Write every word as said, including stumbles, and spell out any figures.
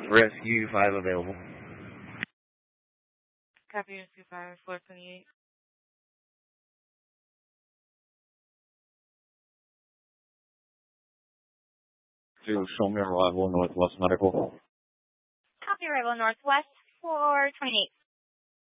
Rescue five available. Copy, Rescue five, four twenty-eight. To show me arrival Northwest Medical. Copy, arrival Northwest, four twenty-eight.